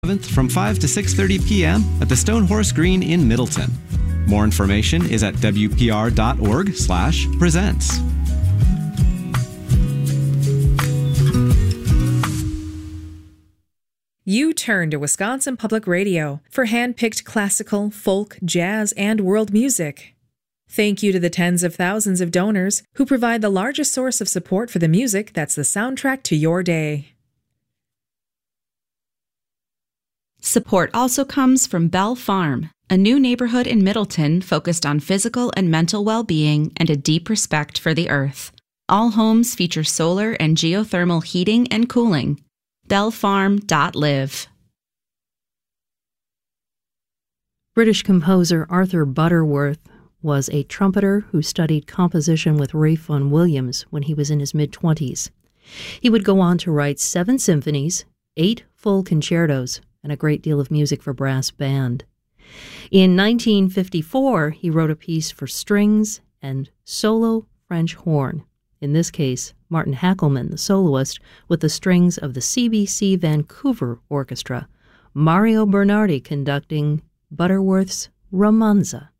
7th from 5 to 6:30 p.m. at the Stonehorse Green in Middleton. More information is at wpr.org/presents. You turn to Wisconsin Public Radio for hand-picked classical, folk, jazz, and world music. Thank you to the tens of thousands of donors who provide the largest source of support for the music that's the soundtrack to your day. Support also comes from Bell Farm, a new neighborhood in Middleton focused on physical and mental well-being and a deep respect for the earth. All homes feature solar and geothermal heating and cooling. bellfarm.live. British composer Arthur Butterworth was a trumpeter who studied composition with Ralph Vaughan Williams when he was in his mid-20s. He would go on to write 7 symphonies, 8 full concertos, and a great deal of music for brass band. In 1954, he wrote a piece for strings and solo French horn. In this case, Martin Hackelman, the soloist, with the strings of the CBC Vancouver Orchestra, Mario Bernardi conducting Butterworth's Romanza.